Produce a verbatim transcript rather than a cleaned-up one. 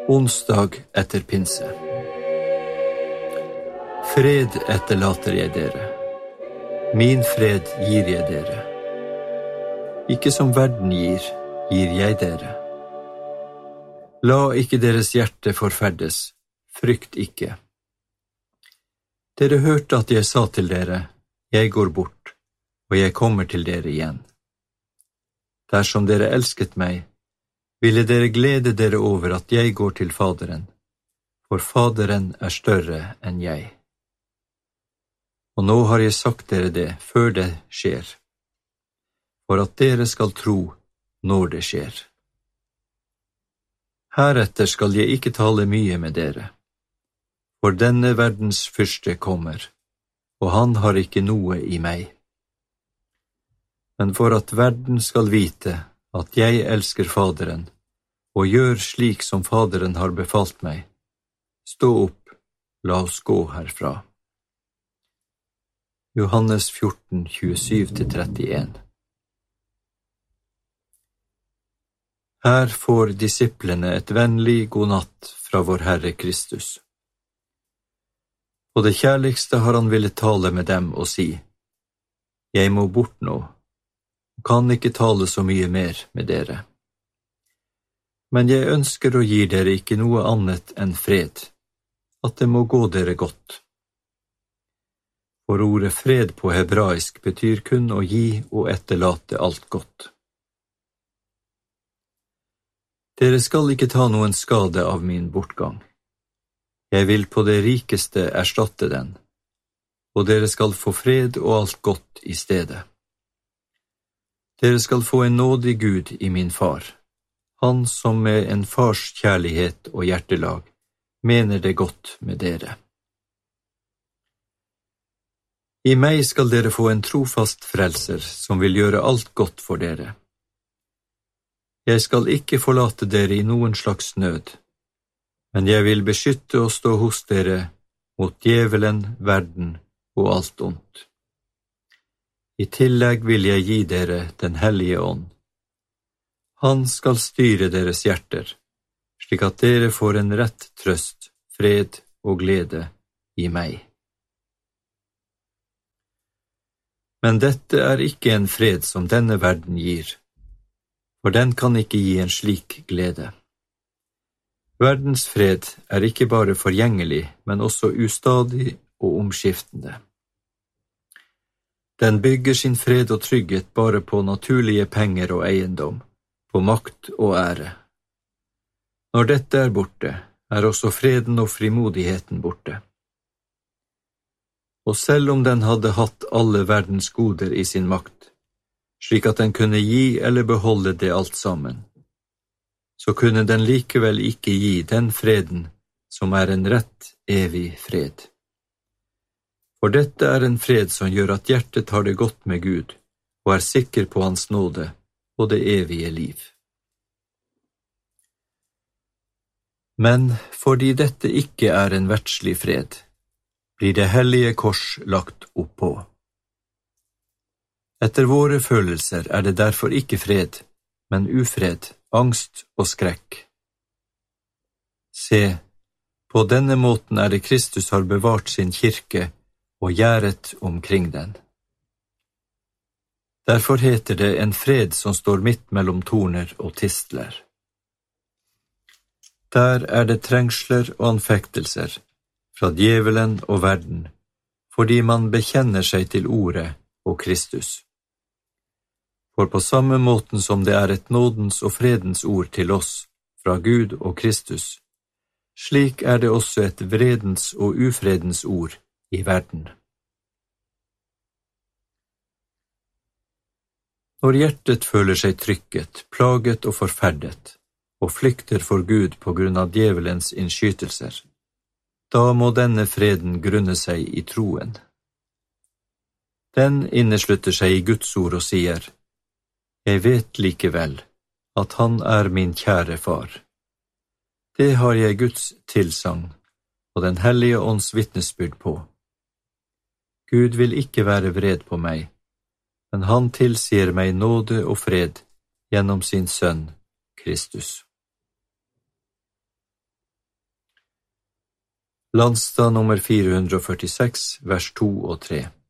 Onsdag etter pinse. Fred etterlater jeg dere. Min fred gir jeg dere. Ikke som verden gir, gir jeg dere. La ikke deres hjerte forferdes, frykt ikke. Dere hørte at jeg sa til dere, jeg går bort, og jeg kommer til dere igjen. Dersom dere elsket meg, ville dere glede dere over at jeg går til Faderen, for Faderen er større enn jeg. Og nå har jeg sagt dere det før det skjer, for at dere skal tro når det skjer. Heretter skal jeg ikke tale mye med dere, for denne verdens fyrste kommer, og han har ikke noe i meg. Men for at verden skal vite at jeg elsker Faderen, og gjør slik som Faderen har befalt meg, stå opp, la oss gå herfra. Johannes fjorten, tjuesyv til trettien. Her får disiplene et vennlig god natt fra vår Herre Kristus. På det kjærligste har han villet tale med dem og si, jeg må bort nå, og kan ikke tale så mye mer med dere. Men jeg ønsker å gi dere ikke noe annet enn fred, at det må gå dere godt. For ordet fred på hebraisk betyr kun å gi og etterlate alt godt. Dere skal ikke ta noen skade av min bortgang. Jeg vil på det rikeste erstatte den, og dere skal få fred og alt godt i stedet. Dere skal få en nådig Gud i min far, han som med en fars kjærlighet og hjertelag mener det godt med dere. I meg skal dere få en trofast frelser som vil gjøre alt godt for dere. Jeg skal ikke forlate dere i noen slags nød, men jeg vil beskytte og stå hos dere mot djevelen, verden og alt ondt. I tillegg vil jeg gi dere den hellige ånd. Han skal styre deres hjerter, slik at dere får en rett trøst, fred og glede i meg. Men dette er ikke en fred som denne verden gir, for den kan ikke gi en slik glede. Verdens fred er ikke bare forgjengelig, men også ustadig og omskiftende. Den bygger sin fred og trygghet bare på naturlige penger og eiendom, på makt og ære. Når dette er borte, er også freden og frimodigheten borte. Og selv om den hadde hatt alle verdens goder i sin makt, slik at den kunne gi eller beholde det alt sammen, så kunne den likevel ikke gi den freden som er en rett, evig fred. For dette er en fred som gjør at hjertet har det godt med Gud, og er sikker på hans nåde og det evige liv. Men fordi dette ikke er en verdslig fred, blir det hellige kors lagt oppå. Etter våre følelser er det derfor ikke fred, men ufred, angst og skrekk. Se, på denne måten er det Kristus har bevart sin kirke og gjerdet omkring den. Derfor heter det en fred som står midt mellom torner og tistler. Der er det trengsler og anfektelser fra djevelen og verden, fordi man bekjenner seg til ordet og Kristus. For på samme måten som det er et nådens og fredens ord til oss fra Gud og Kristus, slik er det også et vredens og ufredens ord i verden. Når hjertet føler seg trykket, plaget og forferdet, og flykter for Gud på grunn av djevelens innskytelser, da må denne freden grunne seg i troen. Den inneslutter seg i Guds ord og sier, «Jeg vet likevel at han er min kjære far. Det har jeg Guds tilsagn og den hellige ånds vitnesbyrd på. Gud vil ikke være vred på meg, men han tilsier meg nåde og fred gjennom sin sønn, Kristus.» Landstad nummer fire hundre og førtiseks, vers to og tre.